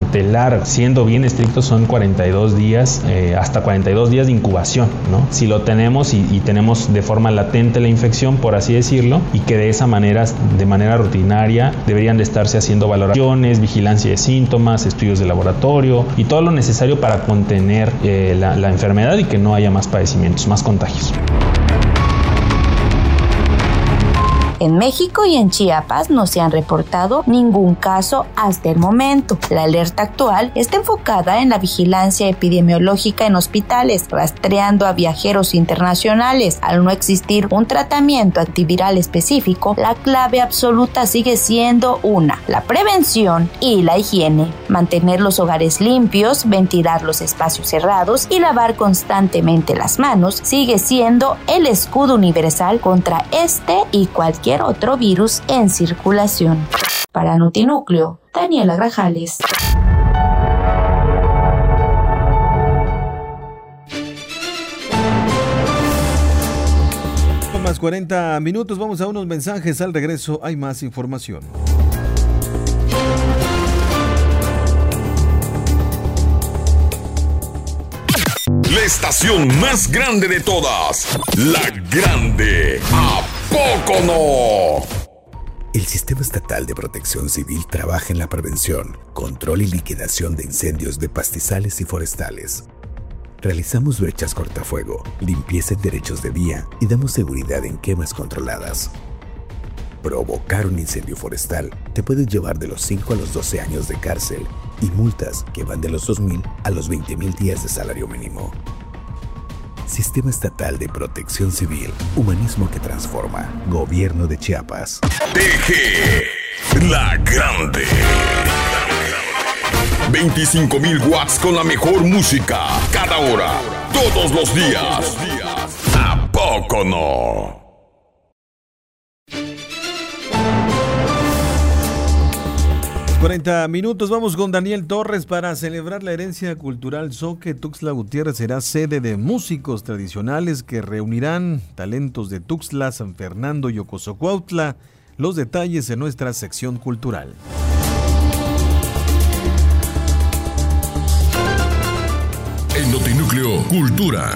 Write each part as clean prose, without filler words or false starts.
desmantelar, siendo bien estrictos, son 42 días, hasta 42 días de incubación, ¿no? Si lo tenemos y tenemos de forma latente la infección, por así decirlo, y que de esa manera, de manera rutinaria, deberían de estarse haciendo valoraciones, vigilancia de síntomas, estudios de laboratorio y todo lo necesario para contener la enfermedad y que no haya más padecimientos, más contagios. En México y en Chiapas no se han reportado ningún caso hasta el momento. La alerta actual está enfocada en la vigilancia epidemiológica en hospitales, rastreando a viajeros internacionales. Al no existir un tratamiento antiviral específico, la clave absoluta sigue siendo la prevención y la higiene. Mantener los hogares limpios, ventilar los espacios cerrados y lavar constantemente las manos sigue siendo el escudo universal contra este y cualquier otro virus en circulación. Para Notinúcleo, Daniela Grajales. Más 40 minutos, vamos a unos mensajes. Al regreso hay más información. La estación más grande de todas, La Grande. ¿A poco no? El Sistema Estatal de Protección Civil trabaja en la prevención, control y liquidación de incendios de pastizales y forestales. Realizamos brechas cortafuego, limpieza en derechos de vía y damos seguridad en quemas controladas. Provocar un incendio forestal te puede llevar de los 5 a los 12 años de cárcel y multas que van de los 2,000 a los 20,000 días de salario mínimo. Sistema Estatal de Protección Civil, humanismo que transforma. Gobierno de Chiapas. TG, La Grande. 25,000 watts con la mejor música, cada hora, todos los días. ¿A poco no? ...40 minutos, vamos con Daniel Torres para celebrar la herencia cultural Zoque. Tuxtla Gutiérrez será sede de músicos tradicionales que reunirán talentos de Tuxtla, San Fernando y Ocosocuautla. Los detalles en nuestra sección cultural. En Notinúcleo Cultura.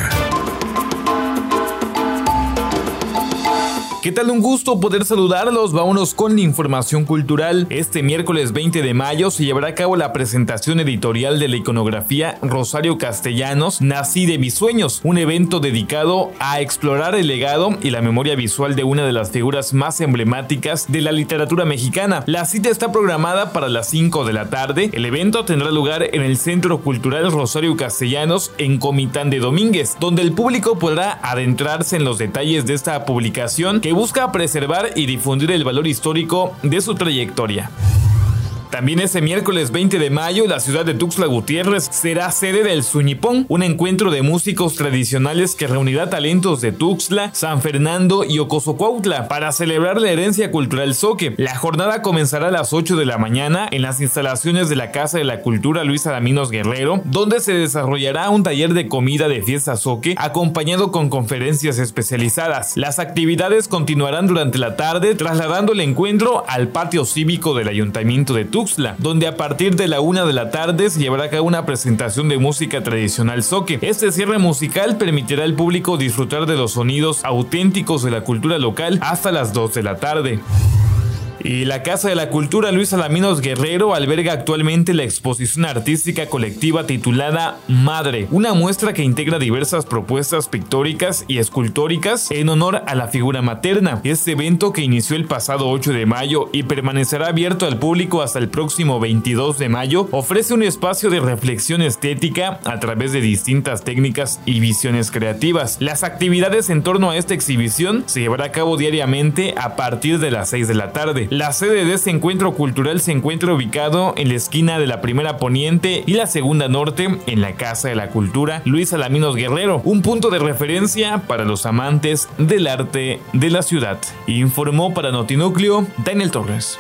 ¿Qué tal? Un gusto poder saludarlos. Vámonos con la información cultural. Este miércoles 20 de mayo se llevará a cabo la presentación editorial de la iconografía Rosario Castellanos, Nací de mis sueños, un evento dedicado a explorar el legado y la memoria visual de una de las figuras más emblemáticas de la literatura mexicana. La cita está programada para las 5 de la tarde. El evento tendrá lugar en el Centro Cultural Rosario Castellanos en Comitán de Domínguez, donde el público podrá adentrarse en los detalles de esta publicación que busca preservar y difundir el valor histórico de su trayectoria. También este miércoles 20 de mayo, la ciudad de Tuxtla Gutiérrez será sede del Suñipón, un encuentro de músicos tradicionales que reunirá talentos de Tuxtla, San Fernando y Ocosocuautla para celebrar la herencia cultural Zoque. La jornada comenzará a las 8 de la mañana en las instalaciones de la Casa de la Cultura Luis Alaminos Guerrero, donde se desarrollará un taller de comida de fiesta Zoque, acompañado con conferencias especializadas. Las actividades continuarán durante la tarde, trasladando el encuentro al patio cívico del Ayuntamiento de Tuxtla, donde a partir de la 1 de la tarde se llevará a cabo una presentación de música tradicional Zoque. Este cierre musical permitirá al público disfrutar de los sonidos auténticos de la cultura local hasta las 2 de la tarde. Y la Casa de la Cultura Luis Alaminos Guerrero alberga actualmente la exposición artística colectiva titulada Madre, una muestra que integra diversas propuestas pictóricas y escultóricas en honor a la figura materna. Este evento, que inició el pasado 8 de mayo y permanecerá abierto al público hasta el próximo 22 de mayo, ofrece un espacio de reflexión estética a través de distintas técnicas y visiones creativas. Las actividades en torno a esta exhibición se llevará a cabo diariamente a partir de las 6 de la tarde. La sede de este encuentro cultural se encuentra ubicado en la esquina de la Primera Poniente y la Segunda Norte, en la Casa de la Cultura Luis Alaminos Guerrero, un punto de referencia para los amantes del arte de la ciudad. Informó para Notinúcleo Daniel Torres.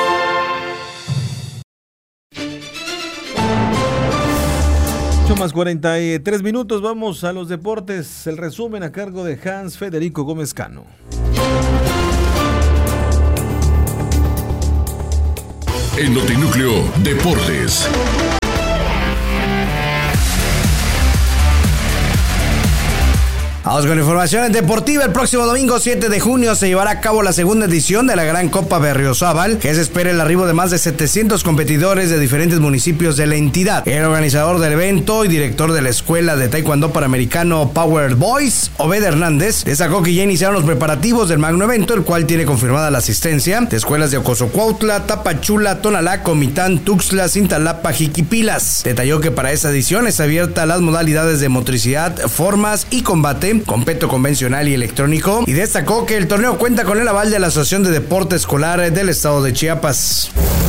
Más 43 minutos, vamos a los deportes. El resumen a cargo de Hans Federico Gómez Cano. En Notinúcleo Deportes. Vamos con información deportiva. El próximo domingo 7 de junio se llevará a cabo la segunda edición de la Gran Copa Berriozábal, que se espera el arribo de más de 700 competidores de diferentes municipios de la entidad. El organizador del evento y director de la Escuela de Taekwondo Panamericano Power Boys, Obed Hernández, destacó que ya iniciaron los preparativos del magno evento, el cual tiene confirmada la asistencia de escuelas de Ocosocuautla, Tapachula, Tonalá, Comitán, Tuxtla, Cintalapa, Jiquipilas. Detalló que para esta edición está abierta a las modalidades de motricidad, formas y combate, competo convencional y electrónico, y destacó que el torneo cuenta con el aval de la Asociación de Deporte Escolar del Estado de Chiapas.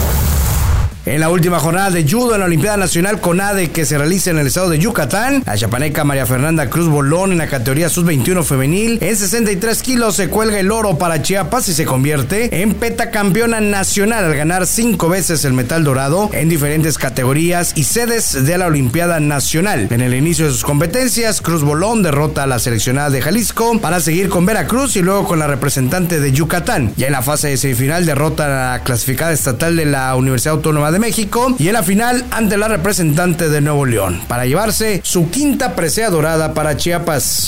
En la última jornada de judo en la Olimpiada Nacional CONADE que se realiza en el estado de Yucatán, la chapaneca María Fernanda Cruz Bolón en la categoría sub-21 femenil en 63 kilos se cuelga el oro para Chiapas y se convierte en pentacampeona nacional al ganar 5 veces el metal dorado en diferentes categorías y sedes de la Olimpiada Nacional. En el inicio de sus competencias, Cruz Bolón derrota a la seleccionada de Jalisco para seguir con Veracruz y luego con la representante de Yucatán. Ya en la fase de semifinal derrota a la clasificada estatal de la Universidad Autónoma de México y en la final ante la representante de Nuevo León para llevarse su quinta presea dorada para Chiapas.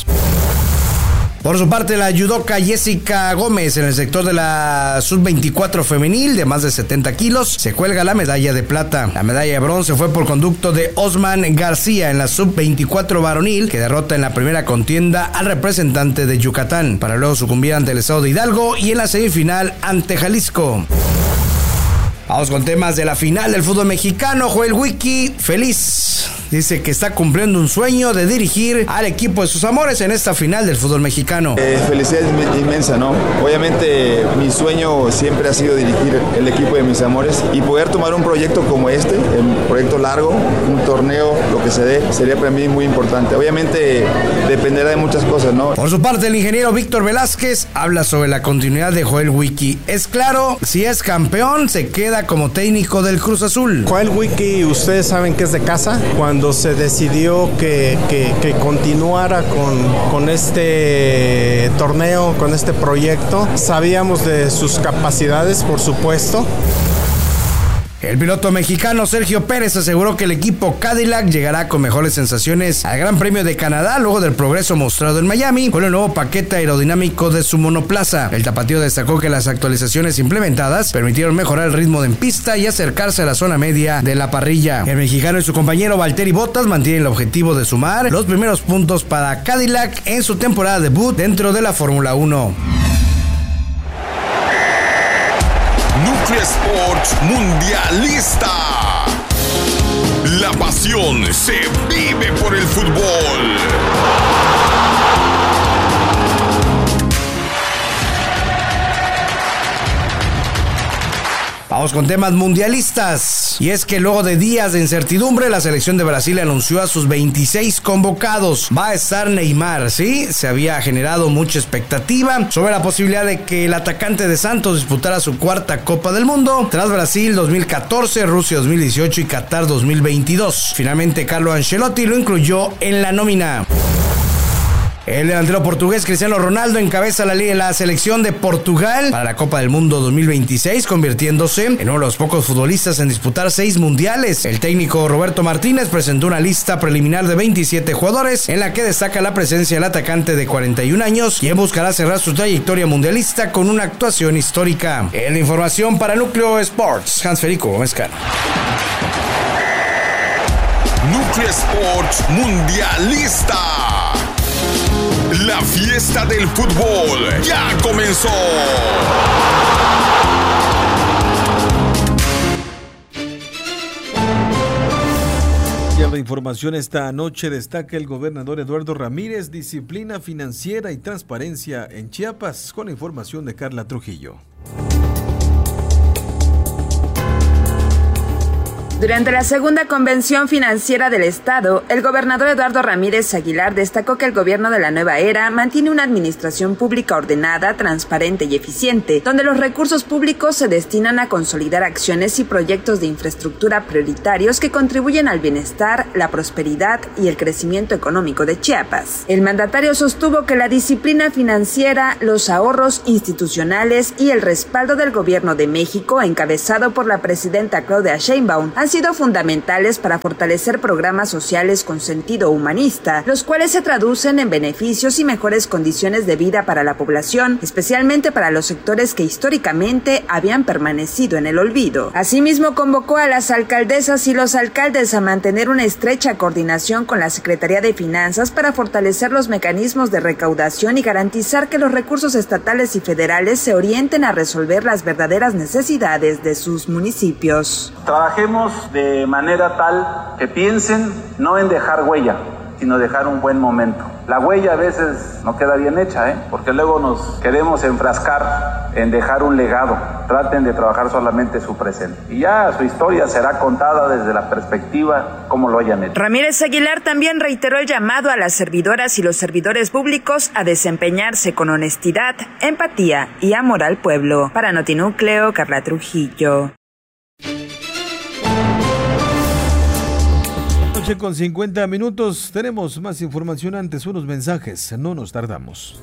Por su parte, la judoka Jessica Gómez en el sector de la sub-24 femenil de más de 70 kilos se cuelga la medalla de plata. La medalla de bronce fue por conducto de Osman García en la sub-24 varonil, que derrota en la primera contienda al representante de Yucatán, para luego sucumbir ante el estado de Hidalgo y en la semifinal ante Jalisco. Vamos con temas de la final del fútbol mexicano. Joel Wiki, feliz. Dice que está cumpliendo un sueño de dirigir al equipo de sus amores en esta final del fútbol mexicano. Felicidad inmensa, ¿no? Obviamente mi sueño siempre ha sido dirigir el equipo de mis amores y poder tomar un proyecto como este, un proyecto largo, un torneo, lo que se dé, sería para mí muy importante. Obviamente dependerá de muchas cosas, ¿no? Por su parte, el ingeniero Víctor Velázquez habla sobre la continuidad de Joel Wiki. Es claro, si es campeón, se queda como técnico del Cruz Azul. Joel Wiki, ustedes saben que es de casa. Cuando se decidió que continuara con este torneo, con este proyecto, sabíamos de sus capacidades, por supuesto. El piloto mexicano Sergio Pérez aseguró que el equipo Cadillac llegará con mejores sensaciones al Gran Premio de Canadá luego del progreso mostrado en Miami con el nuevo paquete aerodinámico de su monoplaza. El tapatío destacó que las actualizaciones implementadas permitieron mejorar el ritmo en pista y acercarse a la zona media de la parrilla. El mexicano y su compañero Valtteri Bottas mantienen el objetivo de sumar los primeros puntos para Cadillac en su temporada debut dentro de la Fórmula 1. Nuclear Sports Mundialista. La pasión se vive por el fútbol. Vamos con temas mundialistas. Y es que luego de días de incertidumbre, la selección de Brasil anunció a sus 26 convocados. Va a estar Neymar, ¿sí? Se había generado mucha expectativa sobre la posibilidad de que el atacante de Santos disputara su cuarta Copa del Mundo tras Brasil 2014, Rusia 2018 y Qatar 2022. Finalmente, Carlo Ancelotti lo incluyó en la nómina. El delantero portugués Cristiano Ronaldo encabeza la selección de Portugal para la Copa del Mundo 2026, convirtiéndose en uno de los pocos futbolistas en disputar 6 mundiales. El técnico Roberto Martínez presentó una lista preliminar de 27 jugadores en la que destaca la presencia del atacante de 41 años, quien buscará cerrar su trayectoria mundialista con una actuación histórica. En la información para Núcleo Sports, Hans Federico Gómez Cano. Nuclear Sports Mundialista. La fiesta del fútbol ya comenzó. Y en la información esta noche destaca el gobernador Eduardo Ramírez, disciplina financiera y transparencia en Chiapas, con la información de Carla Trujillo. Durante la segunda convención financiera del Estado, el gobernador Eduardo Ramírez Aguilar destacó que el gobierno de la nueva era mantiene una administración pública ordenada, transparente y eficiente, donde los recursos públicos se destinan a consolidar acciones y proyectos de infraestructura prioritarios que contribuyen al bienestar, la prosperidad y el crecimiento económico de Chiapas. El mandatario sostuvo que la disciplina financiera, los ahorros institucionales y el respaldo del gobierno de México, encabezado por la presidenta Claudia Sheinbaum, han sido fundamentales para fortalecer programas sociales con sentido humanista, los cuales se traducen en beneficios y mejores condiciones de vida para la población, especialmente para los sectores que históricamente habían permanecido en el olvido. Asimismo, convocó a las alcaldesas y los alcaldes a mantener una estrecha coordinación con la Secretaría de Finanzas para fortalecer los mecanismos de recaudación y garantizar que los recursos estatales y federales se orienten a resolver las verdaderas necesidades de sus municipios. Trabajemos de manera tal que piensen no en dejar huella, sino dejar un buen momento. La huella a veces no queda bien hecha, porque luego nos queremos enfrascar en dejar un legado. Traten de trabajar solamente su presente. Y ya su historia será contada desde la perspectiva como lo hayan hecho. Ramírez Aguilar también reiteró el llamado a las servidoras y los servidores públicos a desempeñarse con honestidad, empatía y amor al pueblo. Para Notinúcleo, Carla Trujillo. Con 50 minutos tenemos más información, antes unos mensajes, no nos tardamos.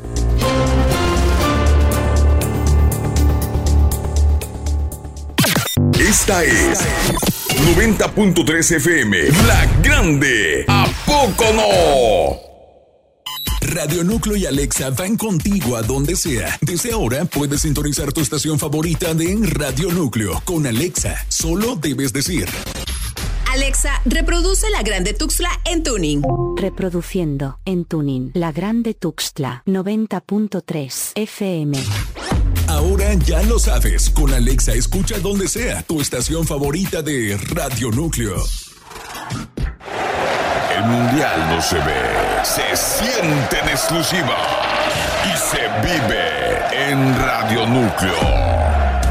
Esta es 90.3 FM, La Grande. ¿A poco no? Radio Núcleo y Alexa van contigo a donde sea. Desde ahora puedes sintonizar tu estación favorita de Radio Núcleo. Con Alexa, solo debes decir: Alexa, reproduce La Grande Tuxtla en tuning. Reproduciendo en tuning La Grande Tuxtla 90.3 FM. Ahora ya lo sabes. Con Alexa escucha donde sea tu estación favorita de Radio Núcleo. El mundial no se ve, se siente en exclusiva y se vive en Radio Núcleo.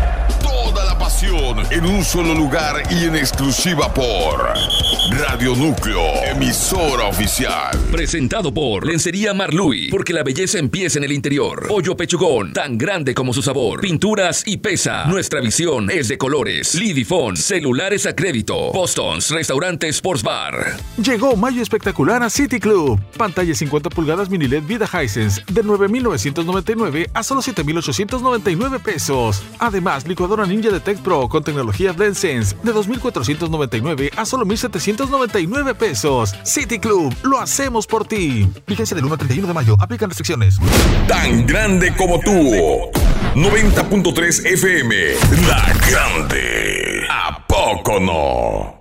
En un solo lugar y en exclusiva por Radio Núcleo, emisora oficial. Presentado por Lencería Marluy, porque la belleza empieza en el interior. Pollo Pechugón, tan grande como su sabor. Pinturas y pesa. Nuestra visión es de colores. Lidifón, celulares a crédito. Boston's, restaurante Sports Bar. Llegó mayo espectacular a City Club. Pantalla 50 pulgadas mini LED Vida Hisense de 9,999 a solo 7,899 pesos. Además, licuadora Ninja de Tech Pro con tecnología BlendSense de 2,499 a solo 1,799 pesos. City Club, lo hacemos por ti. Vigencia del 1 al 31 de mayo. Aplican restricciones. Tan grande como tú. 90.3 FM. La Grande. ¿A poco no?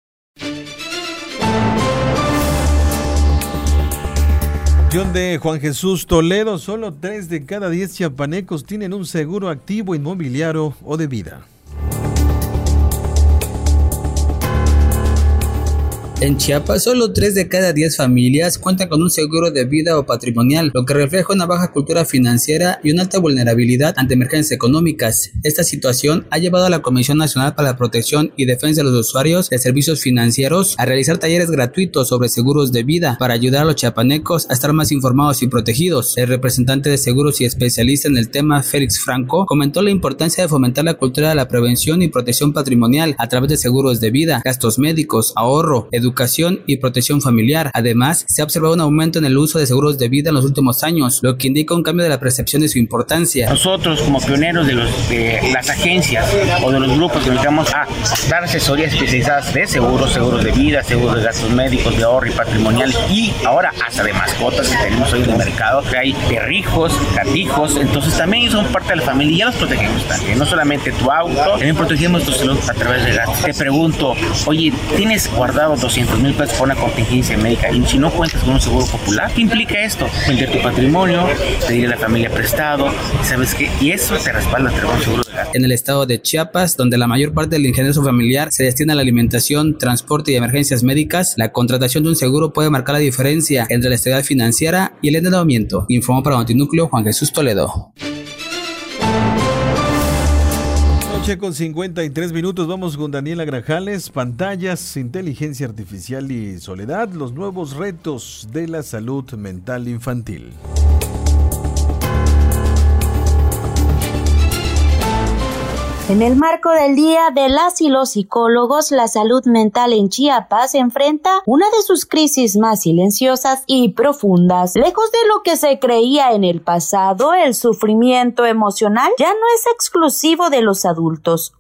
De Juan Jesús Toledo, solo 3 de cada 10 chiapanecos tienen un seguro activo inmobiliario o de vida. En Chiapas, solo 3 de cada 10 familias cuentan con un seguro de vida o patrimonial, lo que refleja una baja cultura financiera y una alta vulnerabilidad ante emergencias económicas. Esta situación ha llevado a la Comisión Nacional para la Protección y Defensa de los Usuarios de Servicios Financieros a realizar talleres gratuitos sobre seguros de vida para ayudar a los chiapanecos a estar más informados y protegidos. El representante de seguros y especialista en el tema, Félix Franco, comentó la importancia de fomentar la cultura de la prevención y protección patrimonial a través de seguros de vida, gastos médicos, ahorro, educación y protección familiar. Además, se ha observado un aumento en el uso de seguros de vida en los últimos años, lo que indica un cambio de la percepción de su importancia. Nosotros, como pioneros de las agencias o de los grupos que nos dedicamos a dar asesorías especializadas de seguros de vida, seguros de gastos médicos, de ahorro y patrimonial, y ahora hasta de mascotas que tenemos hoy en el mercado, que hay perrijos, gatijos, entonces también ellos son parte de la familia y ya los protegemos también, no solamente tu auto, también protegemos tu salud a través de gastos. Te pregunto, oye, ¿tienes guardado 200,000 pesos para una contingencia médica y si no cuentas con un seguro popular? ¿Qué implica esto? Vender tu patrimonio, pedirle a la familia prestado, ¿sabes qué? Y eso te respalda tener un seguro de gasto. En el estado de Chiapas, donde la mayor parte del ingreso familiar se destina a la alimentación, transporte y emergencias médicas, la contratación de un seguro puede marcar la diferencia entre la estabilidad financiera y el endeudamiento, informó para Notinúcleo Juan Jesús Toledo. Con 53 minutos, vamos con Daniela Grajales. Pantallas, inteligencia artificial y soledad, los nuevos retos de la salud mental infantil. En el marco del Día de las y los Psicólogos, la salud mental en Chiapas enfrenta una de sus crisis más silenciosas y profundas. Lejos de lo que se creía en el pasado, el sufrimiento emocional ya no es exclusivo de los adultos.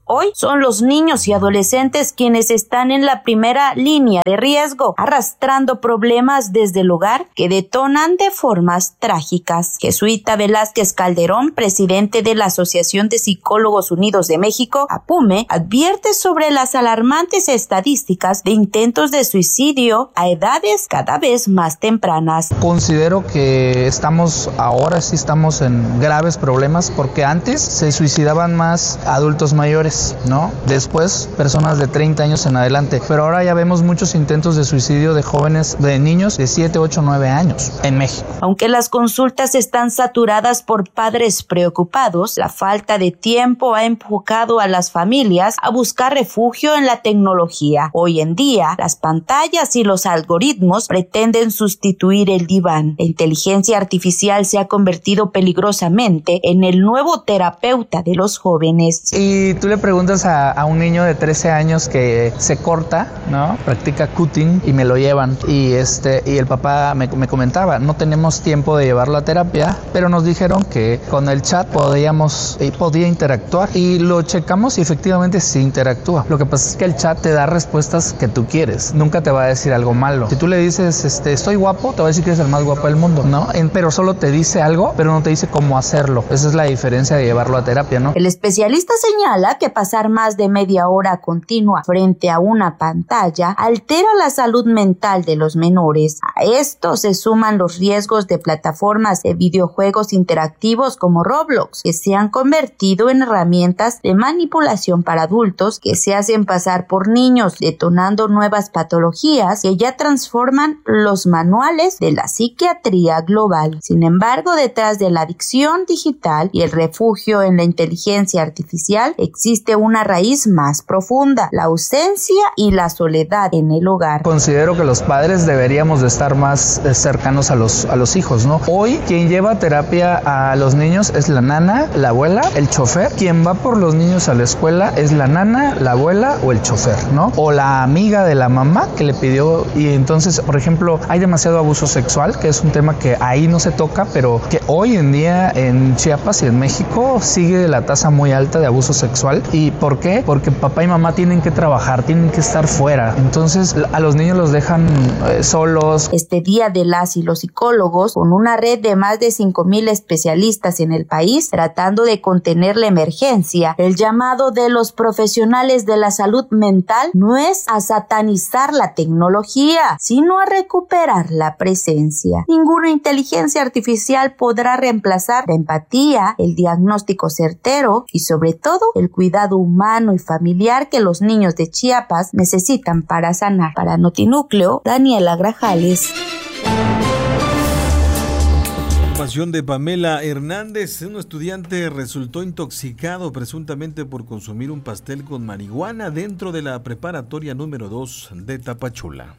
Hoy son los niños y adolescentes quienes están en la primera línea de riesgo, arrastrando problemas desde el hogar que detonan de formas trágicas. Jesuita Velázquez Calderón, presidente de la Asociación de Psicólogos Unidos de México, APUME, advierte sobre las alarmantes estadísticas de intentos de suicidio a edades cada vez más tempranas. Considero que ahora sí estamos en graves problemas, porque antes se suicidaban más adultos mayores, ¿no? Después personas de 30 años en adelante, pero ahora ya vemos muchos intentos de suicidio de jóvenes, de niños de 7, 8, 9 años en México. Aunque las consultas están saturadas por padres preocupados, la falta de tiempo ha empujado a las familias a buscar refugio en la tecnología. Hoy en día, las pantallas y los algoritmos pretenden sustituir el diván. La inteligencia artificial se ha convertido peligrosamente en el nuevo terapeuta de los jóvenes. Y tú le preguntas a un niño de 13 años que se corta, ¿no? Practica cutting y me lo llevan. Y el papá me comentaba, no tenemos tiempo de llevarlo a terapia, pero nos dijeron que con el chat podía interactuar, y lo checamos y efectivamente sí interactúa. Lo que pasa es que el chat te da respuestas que tú quieres, nunca te va a decir algo malo. Si tú le dices, estoy guapo, te va a decir que eres el más guapo del mundo, ¿no? Pero solo te dice algo, pero no te dice cómo hacerlo. Esa es la diferencia de llevarlo a terapia, ¿no? El especialista señala que pasar más de media hora continua frente a una pantalla altera la salud mental de los menores. A esto se suman los riesgos de plataformas de videojuegos interactivos como Roblox, que se han convertido en herramientas de manipulación para adultos que se hacen pasar por niños, detonando nuevas patologías que ya transforman los manuales de la psiquiatría global. Sin embargo, detrás de la adicción digital y el refugio en la inteligencia artificial existe una raíz más profunda: la ausencia y la soledad en el hogar. Considero que los padres deberíamos de estar más cercanos a los hijos, ¿no? Hoy quien lleva terapia a los niños es la nana, la abuela, el chofer. Quien va por los niños a la escuela es la nana, la abuela o el chofer, ¿no? O la amiga de la mamá que le pidió. Y entonces, por ejemplo, hay demasiado abuso sexual, que es un tema que ahí no se toca, pero que hoy en día en Chiapas y en México sigue la tasa muy alta de abuso sexual. ¿Y por qué? Porque papá y mamá tienen que trabajar, tienen que estar fuera. Entonces a los niños los dejan solos. Este Día de las y los psicólogos, con una red de más de 5,000 especialistas en el país, tratando de contener la emergencia, el llamado de los profesionales de la salud mental no es a satanizar la tecnología, sino a recuperar la presencia. Ninguna inteligencia artificial podrá reemplazar la empatía, el diagnóstico certero y sobre todo el cuidado humano y familiar que los niños de Chiapas necesitan para sanar. Para Notinúcleo, Daniela Grajales. Información de Pamela Hernández. Un estudiante resultó intoxicado presuntamente por consumir un pastel con marihuana dentro de la preparatoria número 2 de Tapachula.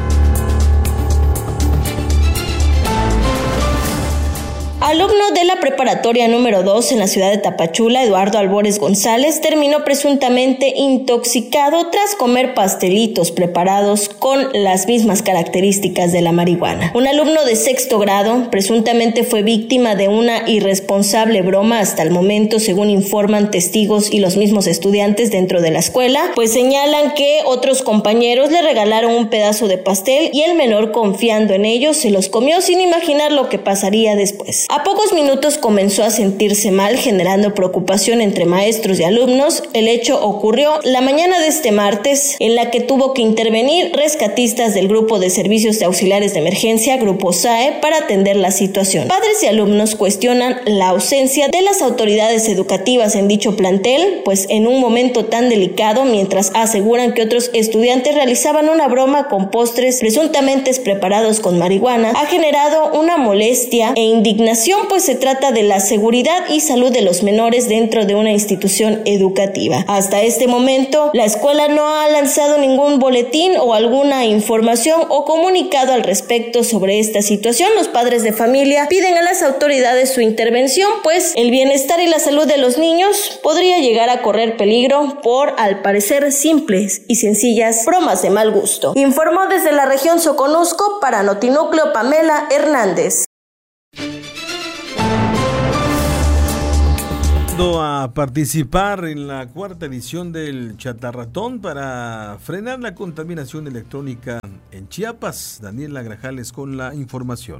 Alumno de la preparatoria número 2 en la ciudad de Tapachula, Eduardo Albores González, terminó presuntamente intoxicado tras comer pastelitos preparados con las mismas características de la marihuana. Un alumno de 6º grado presuntamente fue víctima de una irresponsable broma hasta el momento, según informan testigos y los mismos estudiantes dentro de la escuela, pues señalan que otros compañeros le regalaron un pedazo de pastel y el menor, confiando en ellos, se los comió sin imaginar lo que pasaría después. A pocos minutos comenzó a sentirse mal, generando preocupación entre maestros y alumnos. El hecho ocurrió la mañana de este martes, en la que tuvo que intervenir rescatistas del Grupo de Servicios de Auxiliares de Emergencia, Grupo SAE, para atender la situación. Padres y alumnos cuestionan la ausencia de las autoridades educativas en dicho plantel, pues en un momento tan delicado, mientras aseguran que otros estudiantes realizaban una broma con postres presuntamente preparados con marihuana, ha generado una molestia e indignación, pues se trata de la seguridad y salud de los menores dentro de una institución educativa. Hasta este momento, la escuela no ha lanzado ningún boletín o alguna información o comunicado al respecto sobre esta situación. Los padres de familia piden a las autoridades su intervención, pues el bienestar y la salud de los niños podría llegar a correr peligro por, al parecer, simples y sencillas bromas de mal gusto. Informó desde la región Soconusco para Notinúcleo Pamela Hernández. Invitando a participar en la 4ª edición del Chatarratón para frenar la contaminación electrónica en Chiapas. Daniela Grajales con la información.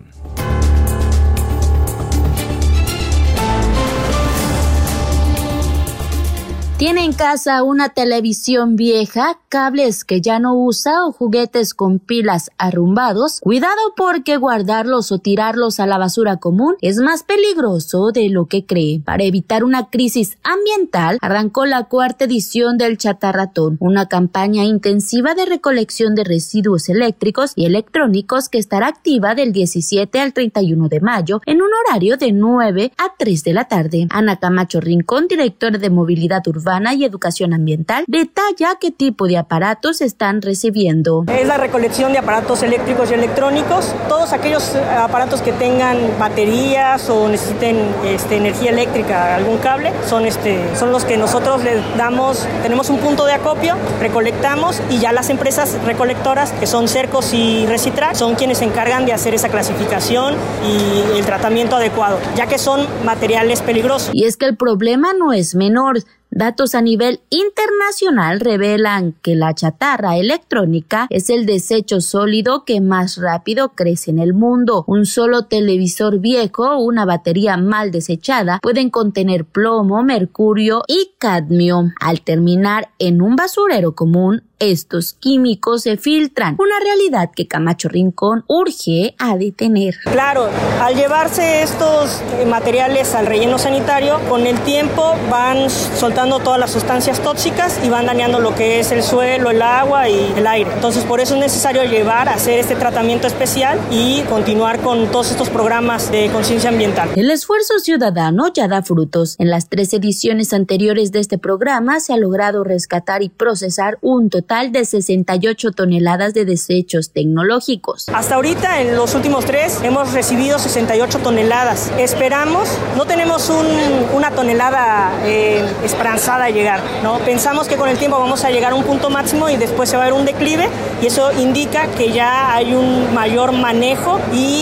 ¿Tiene en casa una televisión vieja, cables que ya no usa o juguetes con pilas arrumbados? Cuidado, porque guardarlos o tirarlos a la basura común es más peligroso de lo que cree. Para evitar una crisis ambiental, arrancó la 4ª edición del Chatarratón, una campaña intensiva de recolección de residuos eléctricos y electrónicos que estará activa del 17 al 31 de mayo en un horario de 9 a 3 de la tarde. Ana Camacho Rincón, directora de Movilidad Urbana y Educación Ambiental, detalla qué tipo de aparatos están recibiendo. Es la recolección de aparatos eléctricos y electrónicos, todos aquellos aparatos que tengan baterías o necesiten energía eléctrica, algún cable, son los que nosotros les damos. Tenemos un punto de acopio, recolectamos y ya las empresas recolectoras, que son Cercos y Recitrac, son quienes se encargan de hacer esa clasificación y el tratamiento adecuado, ya que son materiales peligrosos. Y es que el problema no es menor. Datos a nivel internacional revelan que la chatarra electrónica es el desecho sólido que más rápido crece en el mundo. Un solo televisor viejo o una batería mal desechada pueden contener plomo, mercurio y cadmio. Al terminar en un basurero común, estos químicos se filtran, una realidad que Camacho Rincón urge a detener. Claro, al llevarse estos materiales al relleno sanitario, con el tiempo van soltando todas las sustancias tóxicas y van dañando lo que es el suelo, el agua y el aire. Entonces, por eso es necesario hacer este tratamiento especial y continuar con todos estos programas de conciencia ambiental. El esfuerzo ciudadano ya da frutos. En las 3 ediciones anteriores de este programa se ha logrado rescatar y procesar un total de 68 toneladas de desechos tecnológicos. Hasta ahorita, en los últimos 3, hemos recibido 68 toneladas. Esperamos, no tenemos una tonelada esperanzada a llegar, ¿no? Pensamos que con el tiempo vamos a llegar a un punto máximo y después se va a ver un declive, y eso indica que ya hay un mayor manejo y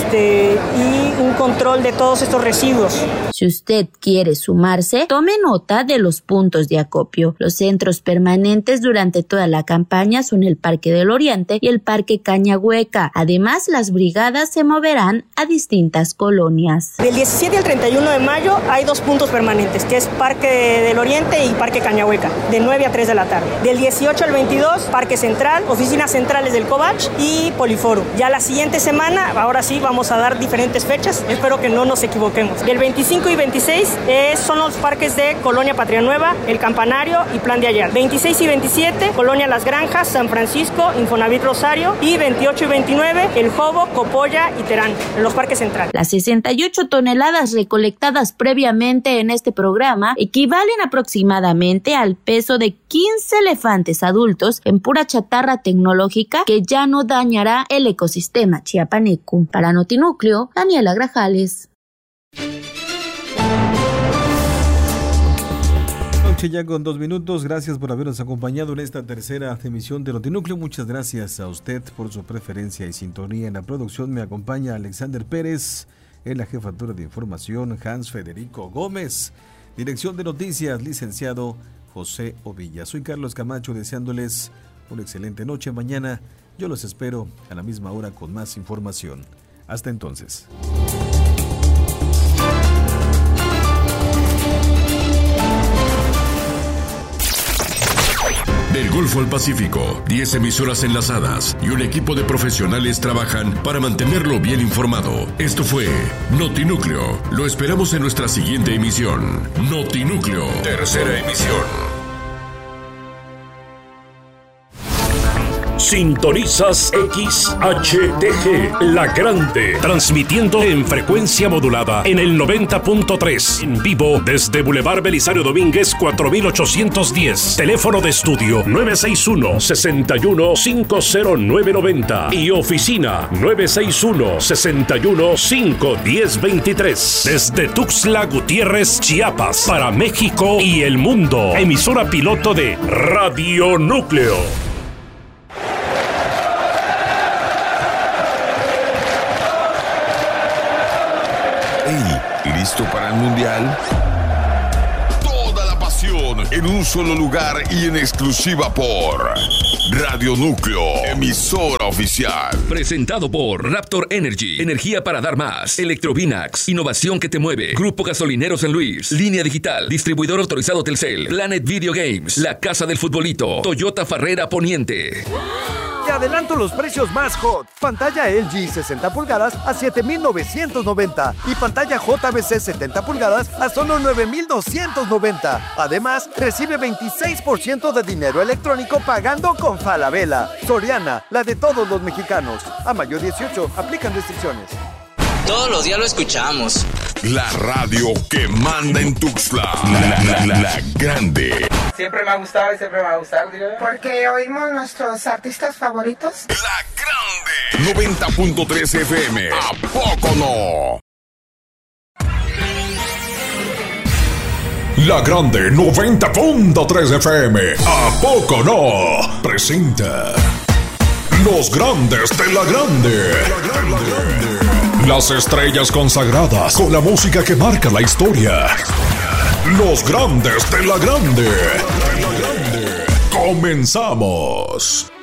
un control de todos estos residuos. Si usted quiere sumarse, tome nota de los puntos de acopio. Los centros permanentes durante toda la campaña son el Parque del Oriente y el Parque Cañahueca. Además, las brigadas se moverán a distintas colonias. Del 17 al 31 de mayo hay 2 puntos permanentes, que es Parque del Oriente y Parque Cañahueca, de 9 a 3 de la tarde. Del 18 al 22, Parque Central, oficinas centrales del Covach y Poliforo. Ya la siguiente semana, ahora sí, vamos a dar diferentes fechas, espero que no nos equivoquemos. Del 25 y 26 son los parques de Colonia Patria Nueva, El Campanario y Plan de Ayala. 26 y 27, Colonia Las Granjas, San Francisco, Infonavit Rosario, y 28 y 29, El Jobo, Copolla y Terán, en los parques centrales. Las 68 toneladas recolectadas previamente en este programa equivalen aproximadamente al peso de 15 elefantes adultos en pura chatarra tecnológica que ya no dañará el ecosistema chiapaneco. Para Notinúcleo, Daniela Grajales. Ya con 2 minutos, gracias por habernos acompañado en esta 3ª emisión de Notinúcleo. Muchas gracias a usted por su preferencia y sintonía. En la producción me acompaña Alexander Pérez, en la jefatura de información Hans Federico Gómez, dirección de noticias licenciado José Ovilla. Soy Carlos Camacho, deseándoles una excelente noche. Mañana yo los espero a la misma hora con más información. Hasta entonces. Del Golfo al Pacífico, 10 emisoras enlazadas y un equipo de profesionales trabajan para mantenerlo bien informado. Esto fue Notinúcleo. Lo esperamos en nuestra siguiente emisión. Notinúcleo, 3ª emisión. Sintonizas XHTG, La Grande, transmitiendo en frecuencia modulada en el 90.3, en vivo desde Boulevard Belisario Domínguez 4810, teléfono de estudio 961-61-50990 y oficina 961-61-51023, desde Tuxtla Gutiérrez, Chiapas, para México y el mundo, emisora piloto de Radio Núcleo. ¿Listo para el Mundial? en un solo lugar y en exclusiva por Radio Núcleo, emisora oficial. Presentado por Raptor Energy, energía para dar más. Electrovinax, innovación que te mueve. Grupo Gasolinero San Luis, Línea Digital, distribuidor autorizado Telcel, Planet Video Games, La Casa del Futbolito, Toyota Farrera Poniente. Te adelanto los precios más hot. Pantalla LG 60 pulgadas a 7,990 y pantalla JBC 70 pulgadas a solo 9,290. Además, recibe 26% de dinero electrónico pagando con Falabella. Soriana, la de todos los mexicanos. A mayo 18, aplican restricciones. Todos los días lo escuchamos. La radio que manda en Tuxtla. La grande. Siempre me ha gustado y siempre me va a gustar, digo. Porque oímos nuestros artistas favoritos. La grande. 90.3 FM. ¿A poco no? La grande 90.3 FM. ¿A poco no? Presenta Los Grandes de la Grande. Las estrellas consagradas con la música que marca la historia. Los Grandes de la Grande. Comenzamos.